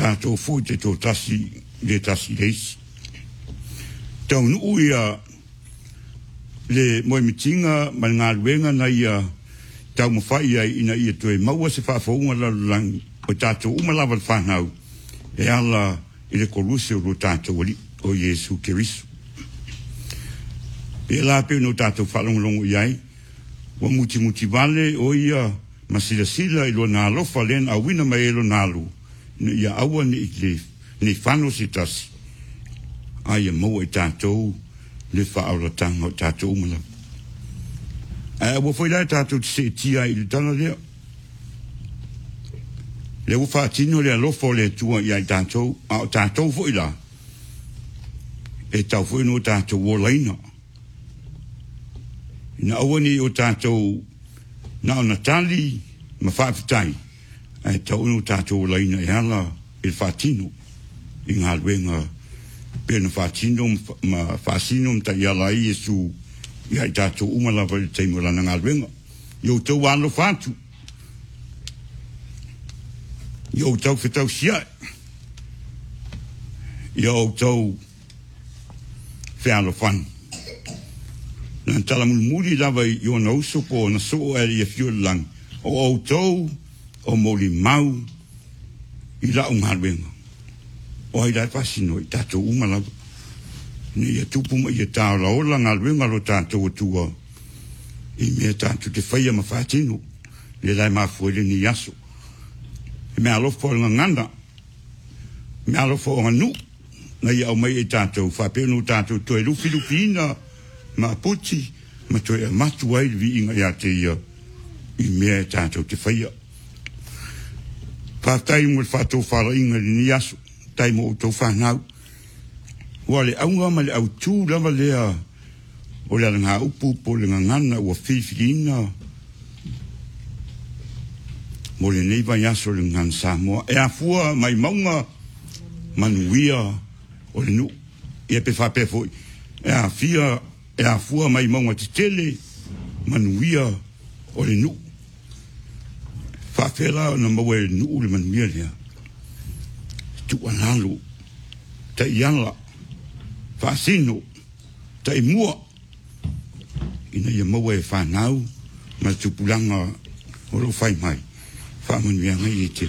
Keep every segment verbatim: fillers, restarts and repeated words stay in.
tātou fōi te tō tasi, le tasi leisi. Tau nuu ia le moe mitinga ma ngā ruenga na ia tau mawhai ai ina ia toe maua se whaafaunga lalulangi o tātou umalawa whanau e ala i le koruse o lo tātou ali o Yesu Kerisu. E la peo no tātou whalongolongo iai, wa muti muti vale o ia ma sila sila i lo nā lofa len a wina mai e lo nālu, na ia awa ni i le ni whano si tasi. Aia maua i tātou le whaauratanga o tātou umalawa. Ai awa whailai tātou te se tia i le tana lea. Le ufa tino le alofo le tua i ai tātou, a o tātou whaila. E tau whaino tātou wolaina. Ina awani o tātou na o natali ma whaafitai. E tau no tātou wolaina e hala il whaatino. I ngā ruenga pēna whaatino ma whaasino mta i ala i Yesu i ai tātou umalawa i teimu lana ngā ruenga. Yo tau wālo whaatu. Yo tau whetau sia. Yo tau whealo whan. Nā tala muri lawa i o na usopo na soo eri e whio lang. O au tau o moli mau i la unga ruenga. O hai rai pasino i tātou umalawa. Ni ia tupuma i a tāo la ola ngā ruenga lo tātou atua. I mea tātou te whaia ma whaatino. Le lai maa fuele ni yaso. Me alofo nga nganda. Me alofo nga nu. Na ia au mai e tātou. Whapeno tātou toi lufi lupina. Ma puti. Ma toi a matu ai vi inga ia te ia. I mea e tātou te whaia. Whātai mo le whātou whara inga ni aso. Tai mo o tau whanau. Wa le aunga ma le au tū lava lea. O le ngā upu po le ngana ua whiwhirina. Mo le nei vai aso le ngan Samoa. E a fua mai maunga manuia o le nu. E pe whape foi. E a fia, e a fua mai maunga te tele manuia o le nu. Whapela na maua le nu le manuia lea. Tu analo. Ta iala. Whasino. Ta imua. Ina ia maua e whanau. Ma tupulanga o lo whai mai. Whamanu ia ngai e te.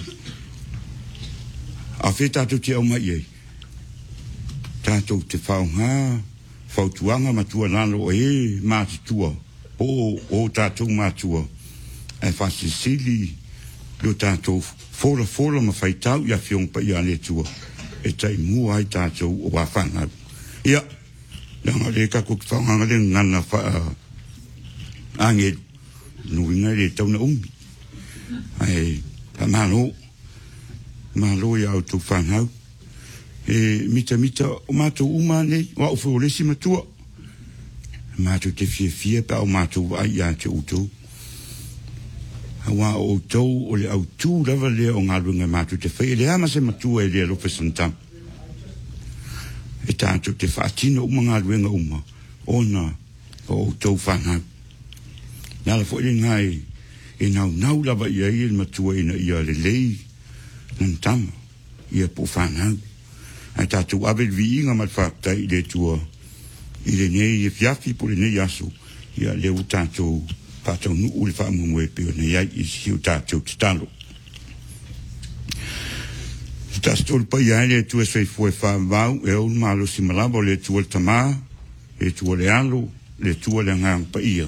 A whi tātou te au mai ei. Tātou te whaunga, whautuanga matua lalo e mātua. O, o tātou mātua. E whasisili, lo tātou fora fora ma whaitau ia whiong pa ia le tua. E tai mua ai tātou o wawhanau. Ia, nanga le kako ki whaunganga le ngana wha ange nuinga le tauna umi. Ai, pa malo, malo ia au tau whanau. E mita mita o mātou uma nei, wa uwhi o lesi matua. Mātou te fia fia pa o mātou ai ia te utou. Hawa o tau o le au tū lava lea o ngā runga mātou te whai. E le ama se matua e lea lope santam. E tātou te whaatino uma ngā runga uma. Ona o tau whanau. Nala fo ele ngai e nau nau lava ia i il matua ina ia le lei nan tama ia po whanau. Ai tātou avel vi inga mat whakta i le tua i le nei e fiafi po le nei aso ia leo tātou tātou nuu le whaamumue pio nei ai i siu tātou te talo. Tātou pa ia le tua sei fue whaamau e on malo si malabo le tua le tamā le tua le alo le tua le ngang pa ia.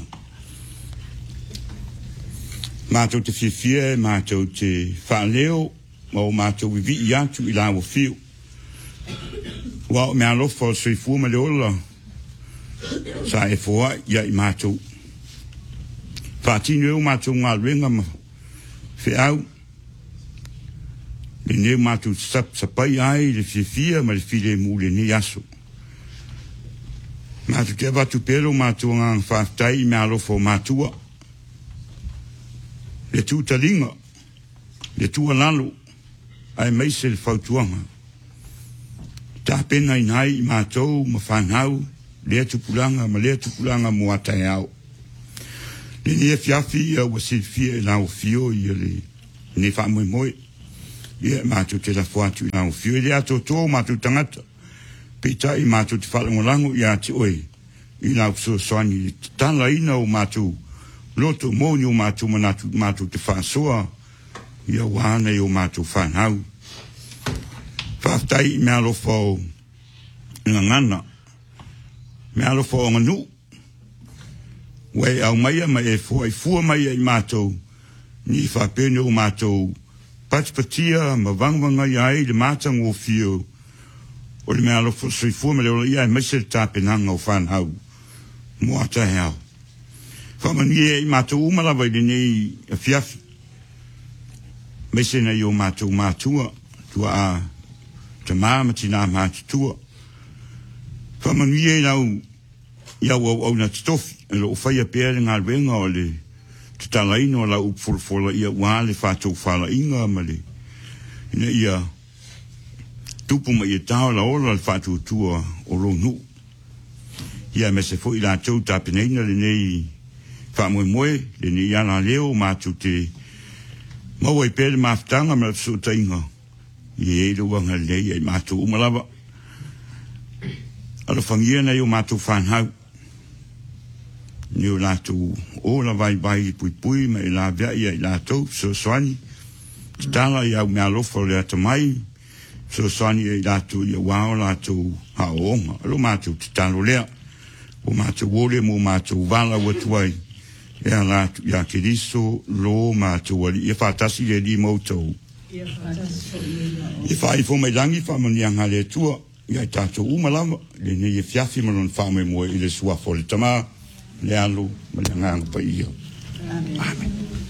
Mātou te whiwhia, mātou te whaaleo, o mātou i vi i atu i lawa whiu. Wa o mea lofa o sui fuama le ola, sa e fua ia i mātou. Whaatino eo mātou ngā renga ma whiau. Le neo mātou sap sapai ai, le whiwhia, ma le while mu le ne aso. Mātou te avatu pero, mātou ngā whaatai i mea lofa o mātua. Le tu talinga, le tu alalo, ai meise le whautuanga. Tā pena i nai i mātou, ma whanau, le atu pulanga, ma le atu pulanga mo atai au. Le nia fiafi ia wa silfia e lau fio ia le ne whamoi moe. Ia mātou te la fuatu i nau fiu. Ia tō tō mātou tangata. Pita i mātou te whalangolango ia te oi. I nau so soani te tala ina o mātou. Loto mōni o mātou manatu mātou te whāsoa. Ia wāna i o mātou whanau. Whaftai i mea lofa o ngā ngana. Mea lofa o nganu. Wei au maia mai e fua i fua maia i mātou. Ni whapene o mātou. Patipatia ma wangwanga i ai le mātang o fio. O le mea lofa sui fua ma leo ia e maise le tāpenanga o whanau. Mua ta heo. Whamani e i mātou umalawa i le nei a fiafi. Maise na i o mātou mātua. Tua a te māmati nā mātutua. Whamani e nau iau au au na titofi. E lo whaia pēre ngā renga o le te talaino la upfolfola ia wale whātou whala inga ma le. Ina ia tupu ma ia tau la ola le whātou tua o ronu. Ia me se fo i la tau tāpeneina le nei whamoe moe le nei ana leo mātou te maua i pēre māwhtanga ma le so tainga. I e lo wanga le nei ai mātou umalawa. Alo whangia nei o mātou whanhau. Ni o lātou o la vai vai i pui pui ma i la vea ia i lātou so soani. Tala i au mea lofa o le ata mai. So soani i lātou i a wao lātou ha o onga. Alo mātou te talo lea. O mātou ole mo mātou wala watuai. Ea lātou i a keriso lo mātou wali. Ia whātasi le li mautou. Ia whai fo mai langi whamani anga le tua. Ia i tātou umalama. Le ne i fiafi manon whamai moe i le suafo le tamaa. Le alu, ma le ngāngu pa ia. Amen.